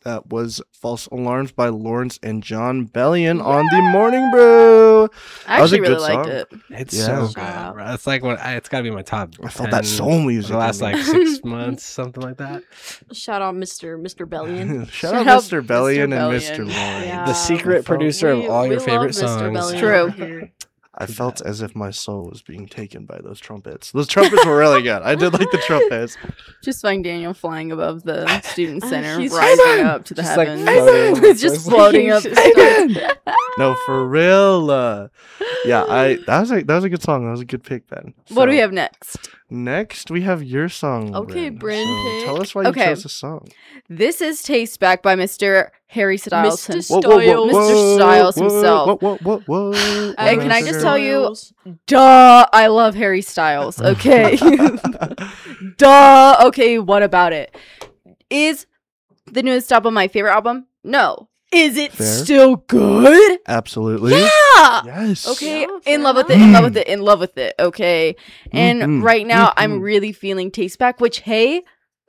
That was False Alarms by Lawrence and John Bellion on the Morning Brew. I actually really liked it. It's Yeah. so Shout good, out. bro. It's like it's got to be my top. I felt 10 that soul music the last in me. like 6 months, something like that. Shout out Mr. Bellion. Shout out out Mr. Bellion and Mr. Mr. Bellion. Lawrence. Yeah. The secret producer of all your favorite songs. True. I felt as if my soul was being taken by those trumpets. Those trumpets were really good. I did like the trumpets. Just find Daniel flying above the student center, He's rising up to the just, like, heavens. floating. He's just floating up. No, for real. Yeah, that was a good song. That was a good pick, Ben. What do we So, have next? Next, we have your song. Okay, Bryn, pick. Tell us why you Okay. chose this song. This is Taste Back by Mr. Harry Styles. Mr. himself. Styles. Mr. Styles himself. Whoa. Hey, can I just tell you- Girls. Duh, I love Harry Styles. Okay. Duh. Okay, what about it? Is the newest album my favorite album? No. Is it Fair. still good? Absolutely. Yeah. Yes. Okay, Yeah, fair in love with it, enough. in love with it, in love with it. Okay. And Mhm, right now, I'm mhm. really feeling Taste Back, which, hey,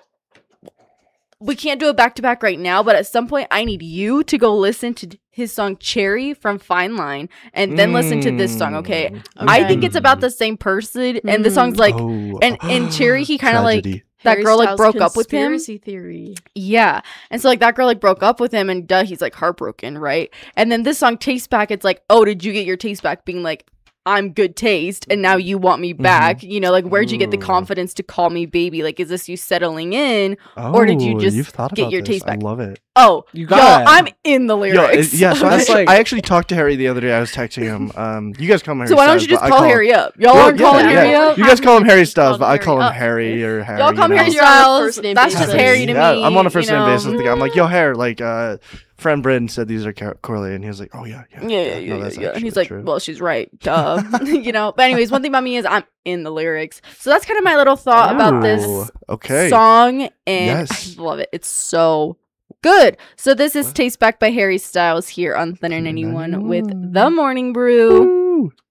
we can't do it back to back right now, but at some point, I need you to go listen to his song Cherry from Fine Line and then listen to this song, okay? I think it's about the same person, and the song's like, Oh. and in Cherry, he kinda, like, Tragedy. that Harry girl, like, Styles broke up with him. conspiracy theory. Yeah. And so, like, that girl, like, broke up with him, and he's, like, heartbroken, right? And then this song, Taste Back, it's like, oh, did you get your taste back? Being like, I'm good taste, and now you want me back. You know, like, where'd you get the Ooh. confidence to call me baby? Like, is this you settling in? Or did you just you've thought get about your this. taste back? I love it. Oh, You y'all, got it. I'm in the Yo, lyrics. yeah, so That's like- I actually talked to Harry the other day. I was texting him. You guys call him Harry So why don't Styles, you just but I call Harry up? Y'all Well, aren't calling yeah, Harry yeah. up? You guys call him Harry Styles, Called but I Harry call him up. Harry or Harry. Y'all call him you Harry know? You're on a Styles. first-name That's just basis. Harry to Yeah, me. I'm on a first you name know? basis. With the guy. I'm like, yo, Harry, like, friend Bryn said these are correlated, and he was like, oh yeah. Yeah. No, that's And actually he's like, true. well, she's right. Duh. You know? But anyways, one thing about me is I'm in the lyrics. So that's kind of my little thought about this Ooh, okay. song. And Yes. I love it. It's so good. So this is Taste Back by Harry Styles here on Thunder 91 with The Morning Brew. Woo.